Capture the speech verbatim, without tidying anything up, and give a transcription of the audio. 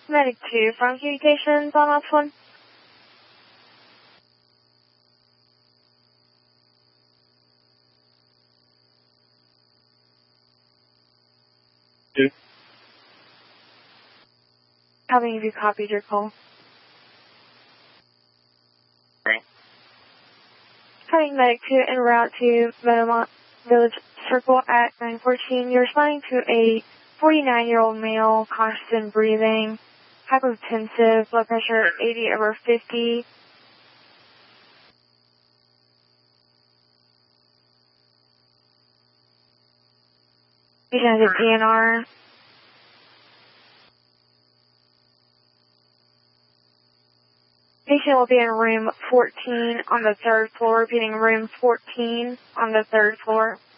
Medic two from communications on ops one. Two. How many of you copied your call? Three. Having Medic two en route to Meadowmont Village Circle at nine fourteen. You're responding to a forty-nine-year-old male, cautious in breathing, hypotensive, blood pressure eighty over fifty. Patient has a D N R. Patient will be in room fourteen on the third floor, repeating room fourteen on the third floor.